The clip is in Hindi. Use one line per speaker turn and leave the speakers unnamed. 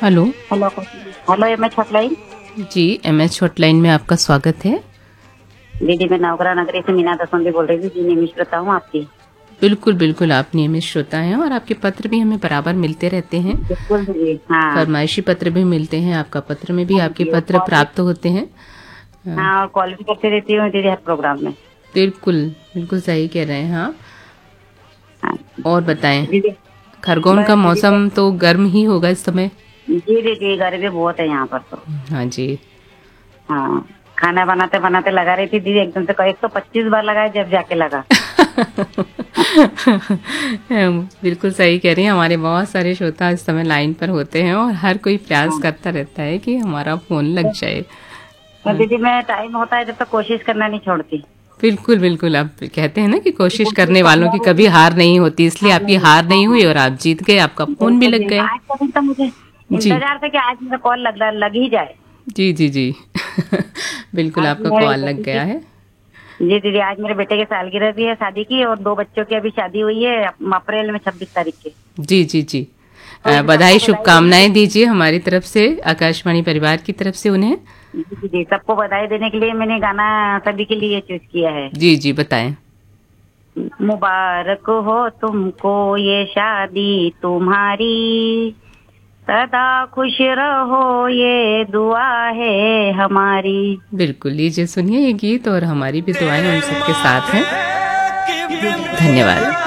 Hello.
Hello. Hello, MH hotline.
जी, एमएच हॉटलाइन में आपका स्वागत है।
दीदी, मैं नवग्रह नगरी से मीना दसवंती बोल रही थी जी, नियमित श्रोता हूँ आपकी।
बिल्कुल बिल्कुल, आप नियमित श्रोता हैं और आपके पत्र भी हमें बराबर मिलते रहते हैं।
बिल्कुल दीदी। हाँ।
फरमाइशी पत्र भी मिलते हैं, आपका पत्र में भी
हाँ
आपके
दीदी, और
पत्र
कॉल भी।
प्राप्त होते हैं।
हाँ, और कॉल भी करते रहती हूँ दीदी हर प्रोग्राम में।
बिल्कुल बिल्कुल सही कह रहे हैं आप।
हाँ
और बताएं,
दीदी।
खरगोन का
बस दीदी,
मौसम तो गर्म ही होगा इस समय।
जी दीदी, गर्मी बहुत है यहाँ पर तो।
हाँ जी।
हाँ, खाना बनाते बनाते लगा रही थी दीदी, एकदम से 125 बार लगाए जब जाके लगा।
बिल्कुल सही कह रही हैं, हमारे बहुत सारे श्रोता इस समय लाइन पर होते हैं और हर कोई प्रयास
हाँ।
करता रहता है कि हमारा फोन लग जाए।
तो दीदी, मैं टाइम होता है जब तक कोशिश करना नहीं छोड़ती।
बिल्कुल बिल्कुल, आप कहते हैं ना कि कोशिश
कोशिश
करने वालों
करना
की
होगी।
कभी हार नहीं होती, इसलिए
हाँ
आपकी
नहीं।
हार नहीं हुई
हाँ
और आप जीत गए, आपका फोन भी
बिल्कुल
लग
दीदी,
गए।
आज का दिन तो मुझे
जी
इंतजार था कि आज मेरा कॉल लग ही जाए।
जी जी जी। बिल्कुल,
आज
आपका
मेरे
कॉल लग
बेटे की।
गया है।
जी दीदी, आज मेरे बेटे की सालगिरह भी है शादी की, और 2 बच्चों की अभी शादी हुई है अप्रैल में 26 तारीख की।
जी जी जी।
तो इन सबको
बधाई
बधाई देने के
शुभकामनाएं दीजिए हमारी तरफ से, आकाशवाणी परिवार की तरफ से उन्हें।
जी दीदी, सबको बधाई देने के लिए मैंने गाना सभी के लिए चूज किया है।
जी जी, बताएं।
मुबारक हो तुमको ये शादी तुम्हारी, सदा खुश रहो ये दुआ है हमारी।
बिल्कुल, लीजिए सुनिए ये गीत और हमारी भी दुआएं उन सबके साथ हैं। धन्यवाद।